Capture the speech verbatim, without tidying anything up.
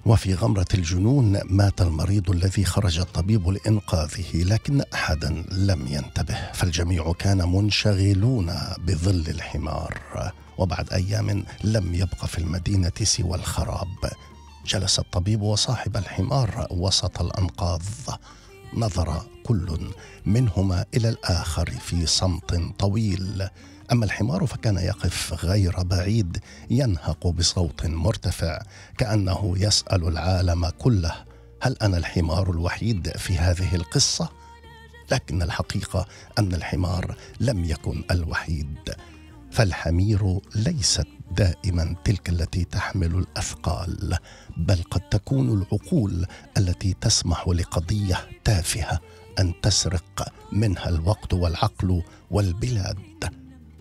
وفي غمرة الجنون مات المريض الذي خرج الطبيب لإنقاذه، لكن أحدا لم ينتبه، فالجميع كان منشغلون بظل الحمار. وبعد أيام لم يبق في المدينة سوى الخراب. جلس الطبيب وصاحب الحمار وسط الأنقاض، نظر كل منهما إلى الآخر في صمت طويل. أما الحمار فكان يقف غير بعيد ينهق بصوت مرتفع كأنه يسأل العالم كله: هل أنا الحمار الوحيد في هذه القصة؟ لكن الحقيقة أن الحمار لم يكن الوحيد، فالحمير ليست دائما تلك التي تحمل الأثقال، بل قد تكون العقول التي تسمح لقضية تافهة أن تسرق منها الوقت والعقل والبلاد.